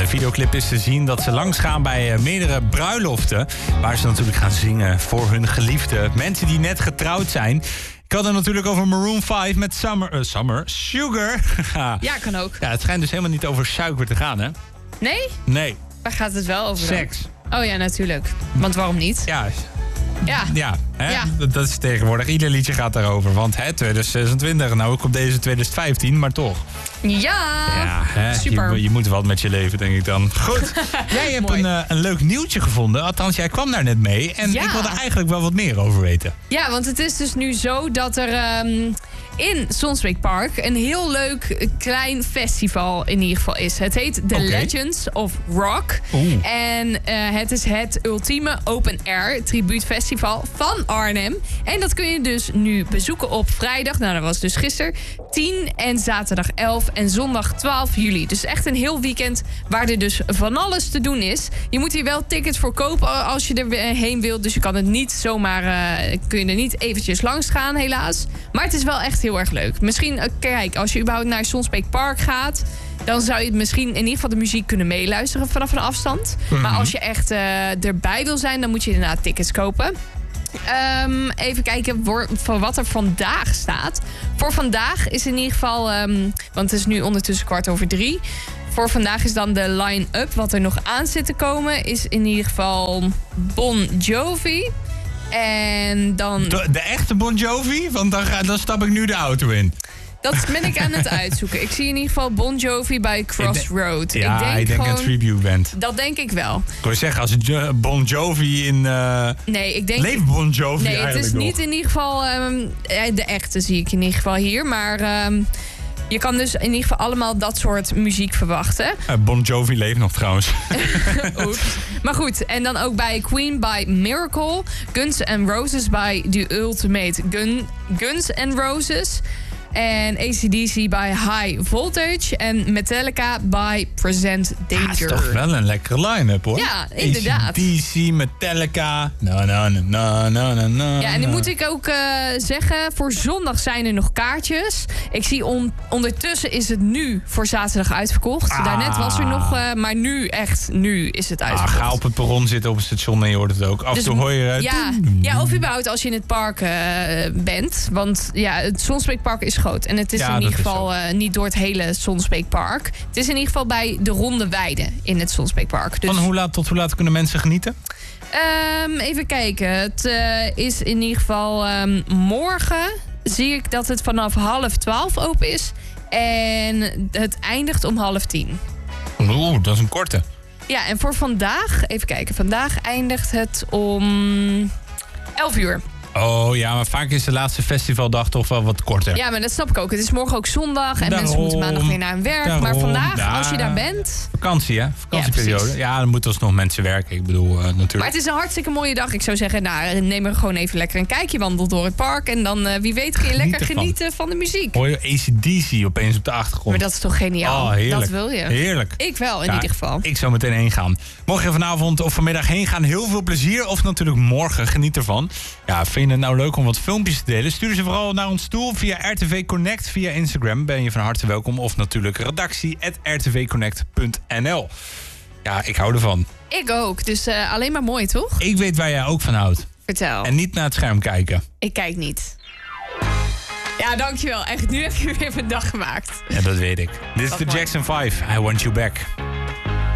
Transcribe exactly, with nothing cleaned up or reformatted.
de videoclip is te zien dat ze langs gaan bij uh, meerdere bruiloften. Waar ze natuurlijk gaan zingen voor hun geliefde. Mensen die net getrouwd zijn. Ik had het natuurlijk over Maroon vijf met Summer... Uh, Summer? Sugar? Ja, kan ook. Ja, het schijnt dus helemaal niet over suiker te gaan, hè? Nee? Nee. Waar gaat het wel over? Seks. Dan? Oh ja, natuurlijk. Want waarom niet? Ja. Ja. Ja, hè? Ja. Dat, dat is tegenwoordig. Ieder liedje gaat daarover. Want hè, twintig zesentwintig, nou ook op deze twintig vijftien, maar toch. Ja. Ja, hè? Super. Je, je moet wat met je leven, denk ik dan. Goed. Jij hebt een, uh, een leuk nieuwtje gevonden. Althans, jij kwam daar net mee. En Ja. ik wil er eigenlijk wel wat meer over weten. Ja, want het is dus nu zo dat er um, in Sonsbeek Park een heel leuk klein festival in ieder geval is. Het heet The Okay. Legends of Rock. Oeh. En uh, het is het ultieme open-air tribuutfestival van Arnhem. En dat kun je dus nu bezoeken op vrijdag, nou dat was dus gisteren, tien en zaterdag elf en zondag twaalf juli. Dus echt een heel weekend waar er dus van alles te doen is. Je moet hier wel tickets voor kopen als je er heen wilt. Dus je kan het niet zomaar, uh, kun je er niet eventjes langs gaan helaas. Maar het is wel echt heel erg leuk. Misschien, uh, kijk, als je überhaupt naar Sonsbeek Park gaat, dan zou je het misschien in ieder geval de muziek kunnen meeluisteren vanaf een afstand. Mm-hmm. Maar als je echt uh, erbij wil zijn, dan moet je inderdaad tickets kopen. Um, even kijken voor, voor wat er vandaag staat. Voor vandaag is in ieder geval, um, want het is nu ondertussen kwart over drie. Voor vandaag is dan de line-up. Wat er nog aan zit te komen is in ieder geval Bon Jovi. En dan... De, de echte Bon Jovi? Want dan, ga, dan stap ik nu de auto in. Dat ben ik aan het uitzoeken. Ik zie in ieder geval Bon Jovi bij Crossroad. Ja, ik denk, ik denk gewoon, een tribute band. Dat denk ik wel. Ik wil zeggen, als het Bon Jovi in... Uh, nee, ik denk... Leeft Bon Jovi nee, eigenlijk het is nog? niet in ieder geval... Um, de echte zie ik in ieder geval hier. Maar um, je kan dus in ieder geval allemaal dat soort muziek verwachten. Uh, Bon Jovi leeft nog trouwens. Oeps. Maar goed, en dan ook bij Queen by Miracle. Guns N' Roses bij The Ultimate Gun, Guns N' Roses. En A C D C bij High Voltage. En Metallica bij Present Danger. Dat is toch wel een lekkere line-up, hoor. Ja, inderdaad. A C D C, Metallica. No, no, no, no, no, no. Ja, en nu moet ik ook uh, zeggen, voor zondag zijn er nog kaartjes. Ik zie on- ondertussen is het nu voor zaterdag uitverkocht. Ah. Daarnet was er nog, uh, maar nu echt, nu is het uitverkocht. Ah, ga op het perron zitten op het station en je hoort het ook. Af en Dus, toe hoor je... Uh, ja, ja, of überhaupt als je in het park uh, bent. Want ja, het Sonsbeekpark is groot. En het is ja, in ieder is geval uh, niet door het hele Sonsbeekpark. Het is in ieder geval bij de Ronde Weide in het Sonsbeekpark. Dus... Van hoe laat tot hoe laat kunnen mensen genieten? Um, even kijken. Het uh, is in ieder geval um, morgen zie ik dat het vanaf half twaalf open is. En het eindigt om half tien. Oeh, dat is een korte. Ja, en voor vandaag, even kijken. Vandaag eindigt het om elf uur. Oh ja, maar vaak is de laatste festivaldag toch wel wat korter. Ja, maar dat snap ik ook. Het is morgen ook zondag en Daarom, mensen moeten maandag weer naar hun werk. daarom, maar vandaag, ja, als je daar bent... Vakantie, hè? Vakantieperiode. Ja, Ja, dan moeten alsnog mensen werken. Ik bedoel, uh, natuurlijk. Maar het is een hartstikke mooie dag. Ik zou zeggen, nou, neem er gewoon even lekker een kijkje. Wandel door het park. En dan, uh, wie weet, kun je Geniet lekker ervan. genieten van de muziek. Hoor je A C D C opeens op de achtergrond. Maar dat is toch geniaal? Oh, heerlijk. Dat wil je. Heerlijk. Ik wel, in Ja, ieder geval. Ik zou meteen heen gaan. Mocht je vanavond of vanmiddag heen gaan, heel veel plezier. Of natuurlijk morgen, geniet ervan. Ja, vind je het nou leuk om wat filmpjes te delen? Stuur ze vooral naar ons toe via R T V Connect. Via Instagram ben je van harte welkom. Of natuurlijk redactie at r t v connect punt n l. Ja, ik hou ervan. Ik ook. Dus uh, alleen maar mooi, toch? Ik weet waar jij ook van houdt. Vertel. En niet naar het scherm kijken. Ik kijk niet. Ja, dankjewel. Echt, nu heb je weer mijn dag gemaakt. Ja, dat weet ik. Dit is Wat de mooi. Jackson vijf. I Want You Back.